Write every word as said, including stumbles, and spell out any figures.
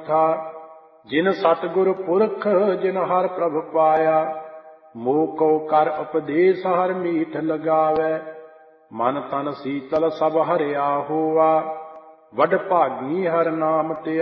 ਮੱਥਾ। ਜਿਨ ਸਤਿਗੁਰ ਪੁਰਖ ਜਿਨ ਹਰ ਪ੍ਰਭ ਪਾਇਆ, ਮੋਹ ਕਉ ਕਰ ਉਪਦੇਸ ਹਰ ਮੀਠ ਲਗਾਵੈ। ਮਨ ਤਨ ਸੀਤਲ ਸਭ ਹਰਿਆ ਹੋਆ, ਵਡ ਭਾਗੀ ਹਰ ਨਾਮ ਤੇ